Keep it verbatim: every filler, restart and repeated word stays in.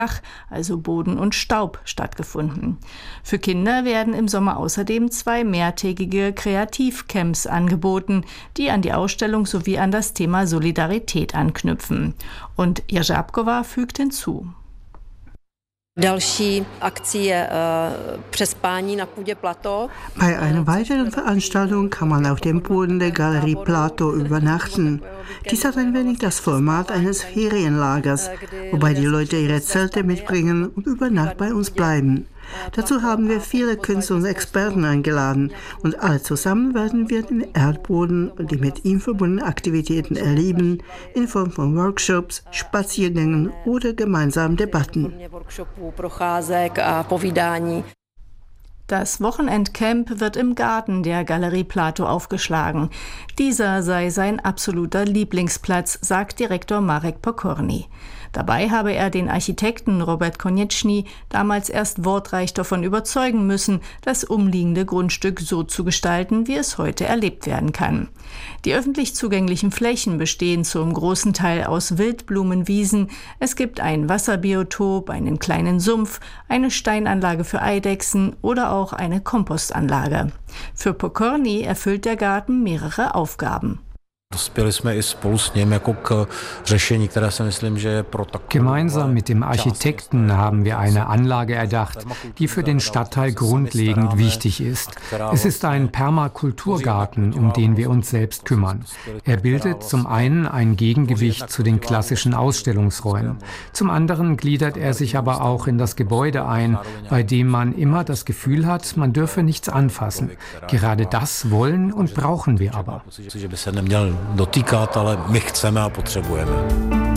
also Boden und Staub, stattgefunden. Für Kinder werden im Sommer außerdem zwei mehrtägige Kreativcamps angeboten, die an die Ausstellung sowie an das Thema Solidarität anknüpfen. Und Jerzabkova fügt hinzu. Bei einer weiteren Veranstaltung kann man auf dem Boden der Galerie Plato übernachten. Dies hat ein wenig das Format eines Ferienlagers, wobei die Leute ihre Zelte mitbringen und über Nacht bei uns bleiben. Dazu haben wir viele Künstler und Experten eingeladen und alle zusammen werden wir den Erdboden und die mit ihm verbundenen Aktivitäten erleben, in Form von Workshops, Spaziergängen oder gemeinsamen Debatten. Das Wochenendcamp wird im Garten der Galerie Plato aufgeschlagen. Dieser sei sein absoluter Lieblingsplatz, sagt Direktor Marek Pokorny. Dabei habe er den Architekten Robert Konieczny damals erst wortreich davon überzeugen müssen, das umliegende Grundstück so zu gestalten, wie es heute erlebt werden kann. Die öffentlich zugänglichen Flächen bestehen zum großen Teil aus Wildblumenwiesen. Es gibt ein Wasserbiotop, einen kleinen Sumpf, eine Steinanlage für Eidechsen oder auch eine Kompostanlage. Für Pokorny erfüllt der Garten mehrere Aufgaben. Gemeinsam mit dem Architekten haben wir eine Anlage erdacht, die für den Stadtteil grundlegend wichtig ist. Es ist ein Permakulturgarten, um den wir uns selbst kümmern. Er bildet zum einen ein Gegengewicht zu den klassischen Ausstellungsräumen. Zum anderen gliedert er sich aber auch in das Gebäude ein, bei dem man immer das Gefühl hat, man dürfe nichts anfassen. Gerade das wollen und brauchen wir aber. dotýkat, ale my chceme a potřebujeme.